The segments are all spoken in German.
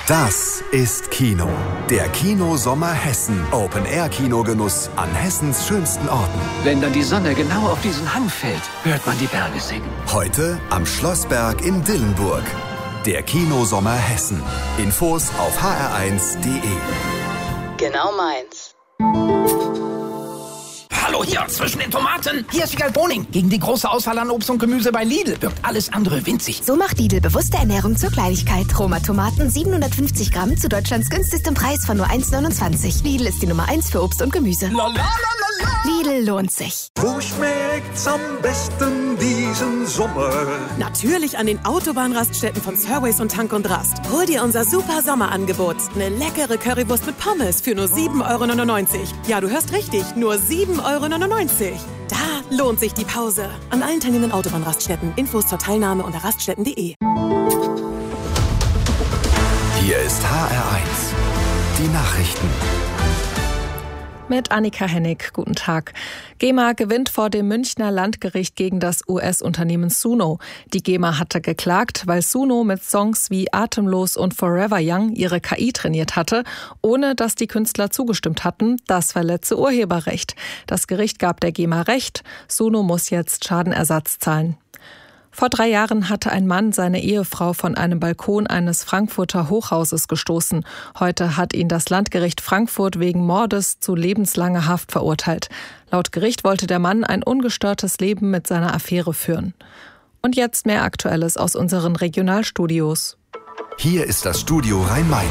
Das ist Kino. Der Kino-Sommer Hessen. Open-Air-Kinogenuss an Hessens schönsten Orten. Wenn dann die Sonne genau auf diesen Hang fällt, hört man die Berge singen. Heute am Schlossberg in Dillenburg. Der Kino-Sommer Hessen. Infos auf hr1.de. Genau meins. Hallo hier, zwischen den Tomaten. Hier ist Wiegald Boning. Gegen die große Auswahl an Obst und Gemüse bei Lidl wirkt alles andere winzig. So macht Lidl bewusste Ernährung zur Kleinigkeit. Roma-Tomaten 750 Gramm zu Deutschlands günstigstem Preis von nur 1,29. Lidl ist die Nummer 1 für Obst und Gemüse. Lidl lohnt sich. Wo schmeckt's am besten diesen Sommer? Natürlich an den Autobahnraststätten von Surways und Tank und Rast. Hol dir unser super Sommerangebot. Eine leckere Currywurst mit Pommes für nur 7,99 €. Ja, du hörst richtig, nur 7,99 €. Da lohnt sich die Pause. An allen teilnehmenden Autobahnraststätten. Infos zur Teilnahme unter raststätten.de. Hier ist HR1. Die Nachrichten. Mit Annika Hennig. Guten Tag. GEMA gewinnt vor dem Münchner Landgericht gegen das US-Unternehmen Suno. Die GEMA hatte geklagt, weil Suno mit Songs wie Atemlos und Forever Young ihre KI trainiert hatte, ohne dass die Künstler zugestimmt hatten. Das verletze Urheberrecht. Das Gericht gab der GEMA Recht. Suno muss jetzt Schadenersatz zahlen. Vor 3 Jahren hatte ein Mann seine Ehefrau von einem Balkon eines Frankfurter Hochhauses gestoßen. Heute hat ihn das Landgericht Frankfurt wegen Mordes zu lebenslanger Haft verurteilt. Laut Gericht wollte der Mann ein ungestörtes Leben mit seiner Affäre führen. Und jetzt mehr Aktuelles aus unseren Regionalstudios. Hier ist das Studio Rhein-Main.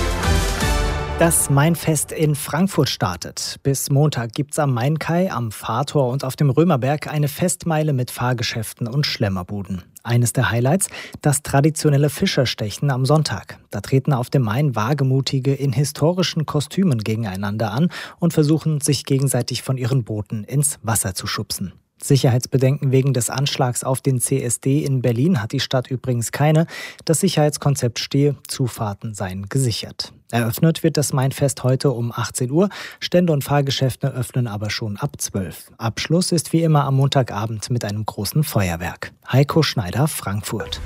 Das Mainfest in Frankfurt startet. Bis Montag gibt's am Mainkai, am Fahrtor und auf dem Römerberg eine Festmeile mit Fahrgeschäften und Schlemmerbuden. Eines der Highlights, das traditionelle Fischerstechen am Sonntag. Da treten auf dem Main Wagemutige in historischen Kostümen gegeneinander an und versuchen, sich gegenseitig von ihren Booten ins Wasser zu schubsen. Sicherheitsbedenken wegen des Anschlags auf den CSD in Berlin hat die Stadt übrigens keine. Das Sicherheitskonzept stehe, Zufahrten seien gesichert. Eröffnet wird das Mainfest heute um 18 Uhr. Stände und Fahrgeschäfte öffnen aber schon ab 12. Abschluss ist wie immer am Montagabend mit einem großen Feuerwerk. Heiko Schneider, Frankfurt.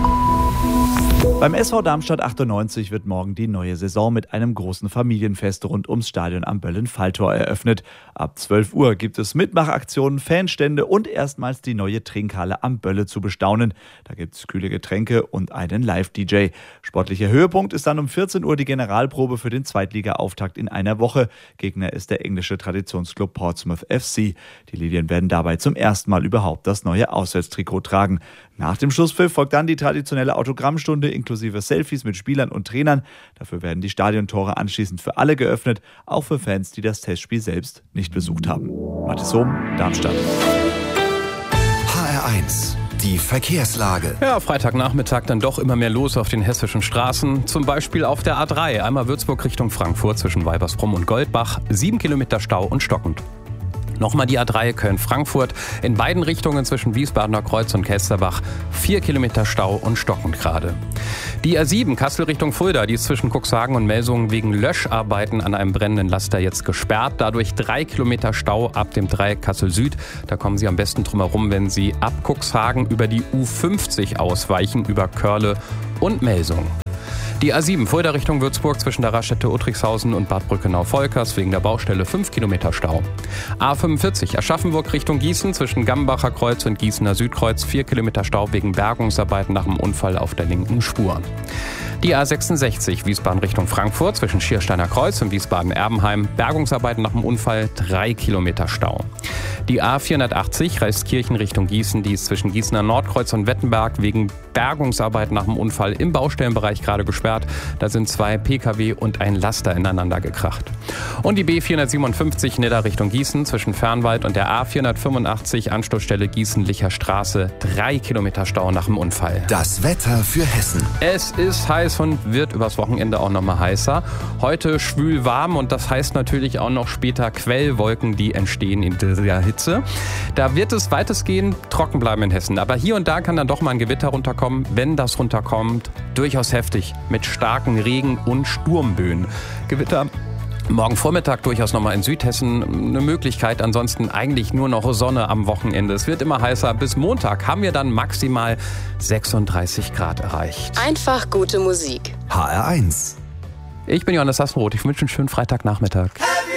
Beim SV Darmstadt 98 wird morgen die neue Saison mit einem großen Familienfest rund ums Stadion am Böllen-Falltor eröffnet. Ab 12 Uhr gibt es Mitmachaktionen, Fanstände und erstmals die neue Trinkhalle am Bölle zu bestaunen. Da gibt es kühle Getränke und einen Live-DJ. Sportlicher Höhepunkt ist dann um 14 Uhr die Generalprobe für den Zweitliga-Auftakt in einer Woche. Gegner ist der englische Traditionsclub Portsmouth FC. Die Lilien werden dabei zum ersten Mal überhaupt das neue Auswärtstrikot tragen. Nach dem Schlusspfiff folgt dann die traditionelle Autogrammstunde inklusive Selfies mit Spielern und Trainern. Dafür werden die Stadiontore anschließend für alle geöffnet, auch für Fans, die das Testspiel selbst nicht besucht haben. Mathis Hohm, Darmstadt. HR1. Die Verkehrslage. Ja, Freitagnachmittag dann doch immer mehr los auf den hessischen Straßen. Zum Beispiel auf der A3, einmal Würzburg Richtung Frankfurt zwischen Weibersbrumm und Goldbach. 7 Kilometer Stau und stockend. Nochmal die A3 Köln-Frankfurt. In beiden Richtungen zwischen Wiesbadener Kreuz und Kelsterbach 4 Kilometer Stau und stockend gerade. Die A7 Kassel Richtung Fulda, die ist zwischen Cuxhagen und Melsungen wegen Löscharbeiten an einem brennenden Laster jetzt gesperrt. Dadurch 3 Kilometer Stau ab dem Dreieck Kassel Süd. Da kommen Sie am besten drum herum, wenn Sie ab Cuxhagen über die U50 ausweichen, über Körle und Melsungen. Die A7 Fulda Richtung Würzburg zwischen der Raststätte Uttrichshausen und Bad Brückenau-Volkers wegen der Baustelle 5 Kilometer Stau. A45 Aschaffenburg Richtung Gießen zwischen Gambacher Kreuz und Gießener Südkreuz 4 Kilometer Stau wegen Bergungsarbeiten nach dem Unfall auf der linken Spur. Die A66 Wiesbaden Richtung Frankfurt zwischen Schiersteiner Kreuz und Wiesbaden-Erbenheim. Bergungsarbeiten nach dem Unfall 3 Kilometer Stau. Die A480 Reiskirchen Richtung Gießen, die ist zwischen Gießener Nordkreuz und Wettenberg wegen Bergungsarbeiten nach dem Unfall im Baustellenbereich gerade gesperrt. Da sind 2 Pkw und ein Laster ineinander gekracht. Und die B457 Nidda Richtung Gießen zwischen Fernwald und der A485 Anstoßstelle Gießen-Licher Straße 3 Kilometer Stau nach dem Unfall. Das Wetter für Hessen. Es ist heiß und wird übers Wochenende auch noch mal heißer. Heute schwül warm und das heißt natürlich auch noch später Quellwolken, die entstehen in dieser Hitze. Da wird es weitestgehend trocken bleiben in Hessen. Aber hier und da kann dann doch mal ein Gewitter runterkommen. Wenn das runterkommt, durchaus heftig mit starken Regen- und Sturmböen. Gewitter Morgen Vormittag durchaus nochmal in Südhessen eine Möglichkeit. Ansonsten eigentlich nur noch Sonne am Wochenende. Es wird immer heißer. Bis Montag haben wir dann maximal 36 Grad erreicht. Einfach gute Musik. HR1. Ich bin Johannes Sassenroth. Ich wünsche einen schönen Freitagnachmittag.